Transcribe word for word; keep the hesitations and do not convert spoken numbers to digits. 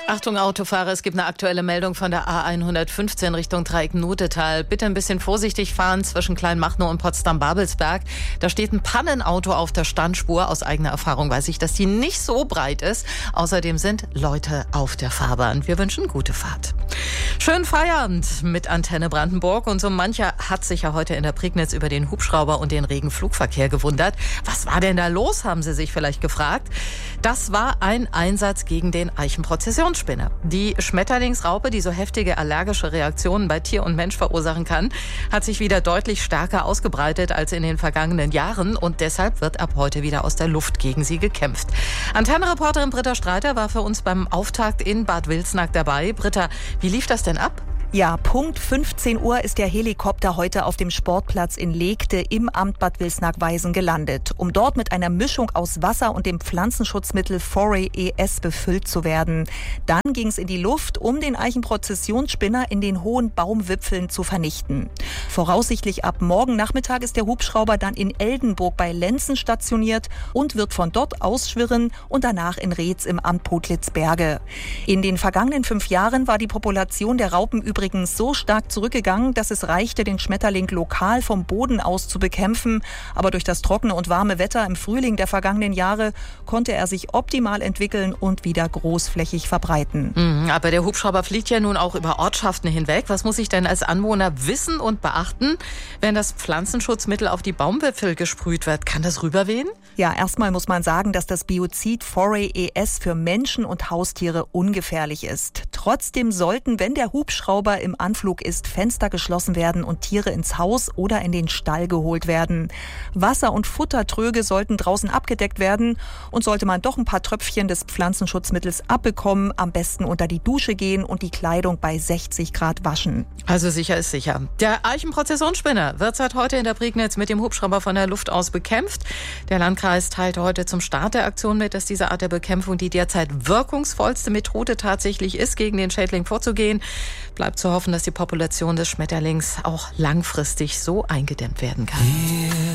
Achtung Autofahrer, es gibt eine aktuelle Meldung von der A hundertfünfzehn Richtung Dreieck-Nutetal. Bitte ein bisschen vorsichtig fahren zwischen Kleinmachnow und Potsdam-Babelsberg. Da steht ein Pannenauto auf der Standspur. Aus eigener Erfahrung weiß ich, dass die nicht so breit ist. Außerdem sind Leute auf der Fahrbahn. Wir wünschen gute Fahrt. Schönen Feierabend mit Antenne Brandenburg. Und so mancher hat sich ja heute in der Prignitz über den Hubschrauber und den regen Flugverkehr gewundert. Was war denn da los, haben Sie sich vielleicht gefragt. Das war ein Einsatz gegen den Eichenprozessionsspinner. Die Schmetterlingsraupe, die so heftige allergische Reaktionen bei Tier und Mensch verursachen kann, hat sich wieder deutlich stärker ausgebreitet als in den vergangenen Jahren. Und deshalb wird ab heute wieder aus der Luft gegen sie gekämpft. Antenne-Reporterin Britta Streiter war für uns beim Auftakt in Bad Wilsnack dabei. Britta, wie lief das denn ab? Ja, Punkt fünfzehn Uhr ist der Helikopter heute auf dem Sportplatz in Legte im Amt Bad Wilsnack-Weisen gelandet, um dort mit einer Mischung aus Wasser und dem Pflanzenschutzmittel Foray E S befüllt zu werden. Dann ging es in die Luft, um den Eichenprozessionsspinner in den hohen Baumwipfeln zu vernichten. Voraussichtlich ab morgen Nachmittag ist der Hubschrauber dann in Eldenburg bei Lenzen stationiert und wird von dort ausschwirren und danach in Reetz im Amt Potlitz-Berge. In den vergangenen fünf Jahren war die Population der Raupen übrigens so stark zurückgegangen, dass es reichte, den Schmetterling lokal vom Boden aus zu bekämpfen. Aber durch das trockene und warme Wetter im Frühling der vergangenen Jahre konnte er sich optimal entwickeln und wieder großflächig verbreiten. Mhm, aber der Hubschrauber fliegt ja nun auch über Ortschaften hinweg. Was muss ich denn als Anwohner wissen und beachten, wenn das Pflanzenschutzmittel auf die Baumwipfel gesprüht wird? Kann das rüberwehen? Ja, erstmal muss man sagen, dass das Biozid Foray E S für Menschen und Haustiere ungefährlich ist. Trotzdem sollten, wenn der Hubschrauber im Anflug ist, Fenster geschlossen werden und Tiere ins Haus oder in den Stall geholt werden. Wasser- und Futtertröge sollten draußen abgedeckt werden und sollte man doch ein paar Tröpfchen des Pflanzenschutzmittels abbekommen, am besten unter die Dusche gehen und die Kleidung bei sechzig Grad waschen. Also sicher ist sicher. Der Eichenprozessionsspinner wird seit heute in der Prignitz mit dem Hubschrauber von der Luft aus bekämpft. Der Landkreis teilte heute zum Start der Aktion mit, dass diese Art der Bekämpfung die derzeit wirkungsvollste Methode tatsächlich ist, gegen den Schädling vorzugehen. Bleibt zu hoffen, dass die Population des Schmetterlings auch langfristig so eingedämmt werden kann.